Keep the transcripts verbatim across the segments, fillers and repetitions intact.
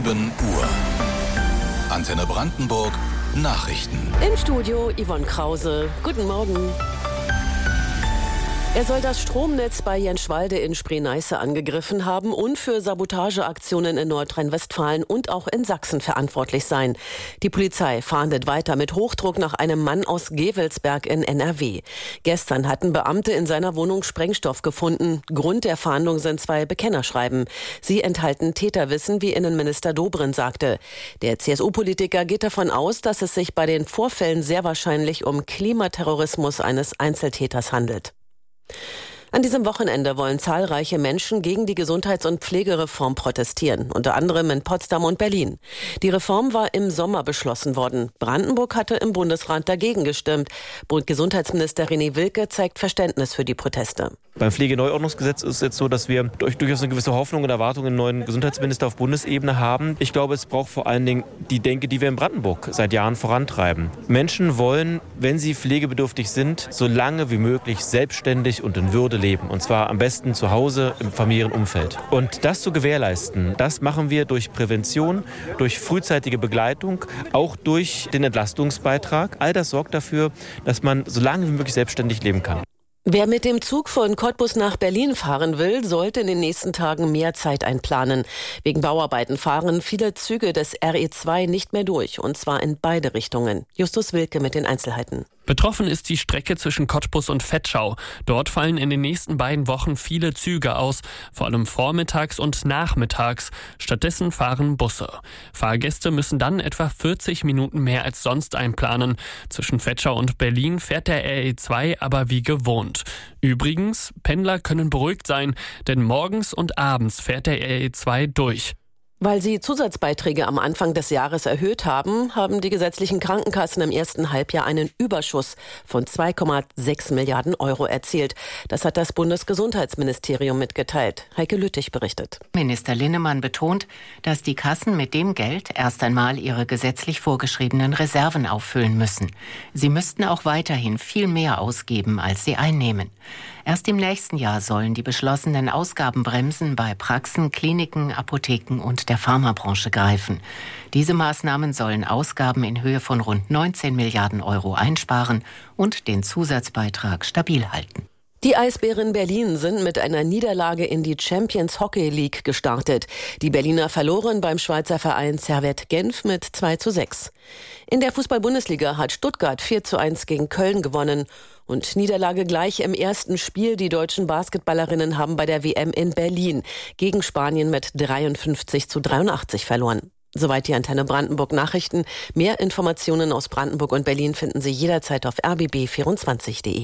sieben Uhr. Antenne Brandenburg Nachrichten. Im Studio Yvonne Krause. Guten Morgen. Er soll das Stromnetz bei Jenschwalde in Spree-Neiße angegriffen haben und für Sabotageaktionen in Nordrhein-Westfalen und auch in Sachsen verantwortlich sein. Die Polizei fahndet weiter mit Hochdruck nach einem Mann aus Gevelsberg in N R W. Gestern hatten Beamte in seiner Wohnung Sprengstoff gefunden. Grund der Fahndung sind zwei Bekennerschreiben. Sie enthalten Täterwissen, wie Innenminister Dobrindt sagte. Der C S U-Politiker geht davon aus, dass es sich bei den Vorfällen sehr wahrscheinlich um Klimaterrorismus eines Einzeltäters handelt. An diesem Wochenende wollen zahlreiche Menschen gegen die Gesundheits- und Pflegereform protestieren, unter anderem in Potsdam und Berlin. Die Reform war im Sommer beschlossen worden. Brandenburg hatte im Bundesrat dagegen gestimmt. Gesundheitsminister René Wilke zeigt Verständnis für die Proteste. Beim Pflegeneuordnungsgesetz ist es jetzt so, dass wir durch, durchaus eine gewisse Hoffnung und Erwartung einen neuen Gesundheitsminister auf Bundesebene haben. Ich glaube, es braucht vor allen Dingen die Denke, die wir in Brandenburg seit Jahren vorantreiben. Menschen wollen, wenn sie pflegebedürftig sind, so lange wie möglich selbstständig und in Würde leben. Und zwar am besten zu Hause im familiären Umfeld. Und das zu gewährleisten, das machen wir durch Prävention, durch frühzeitige Begleitung, auch durch den Entlastungsbeitrag. All das sorgt dafür, dass man so lange wie möglich selbstständig leben kann. Wer mit dem Zug von Cottbus nach Berlin fahren will, sollte in den nächsten Tagen mehr Zeit einplanen. Wegen Bauarbeiten fahren viele Züge des R E zwei nicht mehr durch, und zwar in beide Richtungen. Justus Wilke mit den Einzelheiten. Betroffen ist die Strecke zwischen Cottbus und Vetschau. Dort fallen in den nächsten beiden Wochen viele Züge aus, vor allem vormittags und nachmittags. Stattdessen fahren Busse. Fahrgäste müssen dann etwa vierzig Minuten mehr als sonst einplanen. Zwischen Vetschau und Berlin fährt der R E zwei aber wie gewohnt. Übrigens, Pendler können beruhigt sein, denn morgens und abends fährt der R E zwei durch. Weil sie Zusatzbeiträge am Anfang des Jahres erhöht haben, haben die gesetzlichen Krankenkassen im ersten Halbjahr einen Überschuss von zwei Komma sechs Milliarden Euro erzielt. Das hat das Bundesgesundheitsministerium mitgeteilt. Heike Lüttich berichtet. Minister Linnemann betont, dass die Kassen mit dem Geld erst einmal ihre gesetzlich vorgeschriebenen Reserven auffüllen müssen. Sie müssten auch weiterhin viel mehr ausgeben, als sie einnehmen. Erst im nächsten Jahr sollen die beschlossenen Ausgabenbremsen bei Praxen, Kliniken, Apotheken und der Pharmabranche greifen. Diese Maßnahmen sollen Ausgaben in Höhe von rund neunzehn Milliarden Euro einsparen und den Zusatzbeitrag stabil halten. Die Eisbären Berlin sind mit einer Niederlage in die Champions Hockey League gestartet. Die Berliner verloren beim Schweizer Verein Servette Genf mit zwei zu sechs. In der Fußball-Bundesliga hat Stuttgart vier zu eins gegen Köln gewonnen. Und Niederlage gleich im ersten Spiel. Die deutschen Basketballerinnen haben bei der W M in Berlin gegen Spanien mit dreiundfünfzig zu dreiundachtzig verloren. Soweit die Antenne Brandenburg Nachrichten. Mehr Informationen aus Brandenburg und Berlin finden Sie jederzeit auf r b b vierundzwanzig punkt de.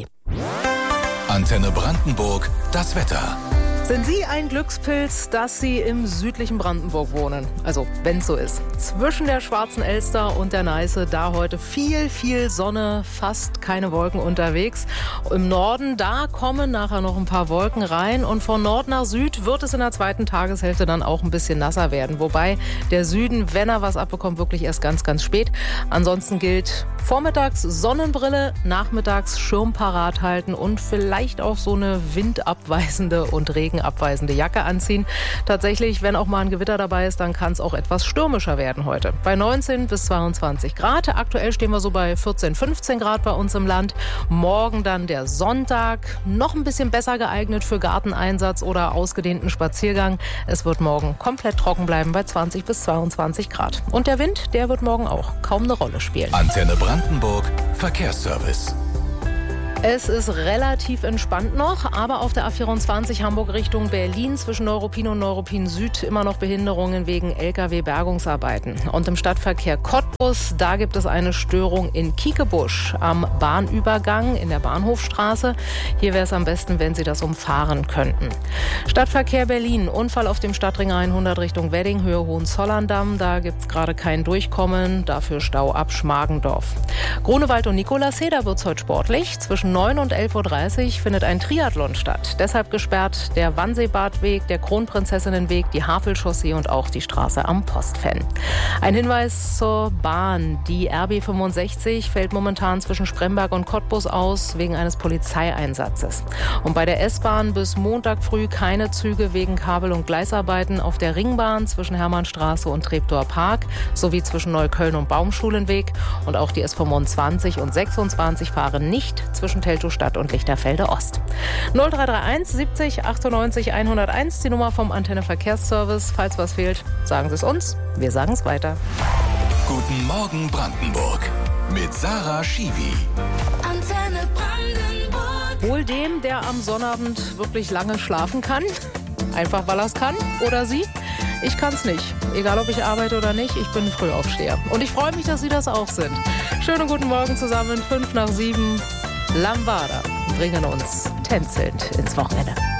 Antenne Brandenburg, das Wetter. Sind Sie ein Glückspilz, dass Sie im südlichen Brandenburg wohnen? Also, wenn es so ist. Zwischen der Schwarzen Elster und der Neiße, da heute viel, viel Sonne, fast keine Wolken unterwegs. Im Norden, da kommen nachher noch ein paar Wolken rein. Und von Nord nach Süd wird es in der zweiten Tageshälfte dann auch ein bisschen nasser werden. Wobei der Süden, wenn er was abbekommt, wirklich erst ganz, ganz spät. Ansonsten gilt vormittags Sonnenbrille, nachmittags Schirm parat halten und vielleicht auch so eine windabweisende und Regen abweisende Jacke anziehen. Tatsächlich, wenn auch mal ein Gewitter dabei ist, dann kann es auch etwas stürmischer werden heute. Bei neunzehn bis zweiundzwanzig Grad. Aktuell stehen wir so bei vierzehn, fünfzehn Grad bei uns im Land. Morgen dann der Sonntag. Noch ein bisschen besser geeignet für Garteneinsatz oder ausgedehnten Spaziergang. Es wird morgen komplett trocken bleiben bei zwanzig bis zweiundzwanzig Grad. Und der Wind, der wird morgen auch kaum eine Rolle spielen. Antenne Brandenburg, Verkehrsservice. Es ist relativ entspannt noch, aber auf der A vierundzwanzig Hamburg Richtung Berlin zwischen Neuruppin und Neuruppin Süd immer noch Behinderungen wegen L K W-Bergungsarbeiten. Und im Stadtverkehr Cottbus, da gibt es eine Störung in Kiekebusch am Bahnübergang in der Bahnhofstraße. Hier wäre es am besten, wenn Sie das umfahren könnten. Stadtverkehr Berlin, Unfall auf dem Stadtring hundert Richtung Wedding, Höhe Hohenzollern-Damm. Da gibt es gerade kein Durchkommen, dafür Stau ab Schmargendorf. Grunewald und Nikolassee, da wird es heute sportlich. Zwischen zwischen neun und elf Uhr dreißig findet ein Triathlon statt. Deshalb gesperrt der Wannseebadweg, der Kronprinzessinnenweg, die Havelchaussee und auch die Straße am Postfan. Ein Hinweis zur Bahn. Die R B fünfundsechzig fällt momentan zwischen Spremberg und Cottbus aus wegen eines Polizeieinsatzes. Und bei der S-Bahn bis Montag früh keine Züge wegen Kabel- und Gleisarbeiten auf der Ringbahn zwischen Hermannstraße und Treptower Park sowie zwischen Neukölln und Baumschulenweg. Und auch die S fünfundzwanzig und sechsundzwanzig fahren nicht zwischen Teltow-Stadt und Lichterfelde Ost. null drei drei eins siebzig achtundneunzig hunderteins, die Nummer vom Antenne Verkehrsservice. Falls was fehlt, sagen Sie es uns. Wir sagen es weiter. Guten Morgen Brandenburg mit Sarah Schiwi. Antenne Brandenburg. Wohl dem, der am Sonnabend wirklich lange schlafen kann. Einfach, weil er es kann. Oder sie. Ich kann es nicht. Egal, ob ich arbeite oder nicht, ich bin ein Frühaufsteher. Und ich freue mich, dass Sie das auch sind. Schönen guten Morgen zusammen. Fünf nach sieben. Lambada bringen uns tänzelnd ins Wochenende.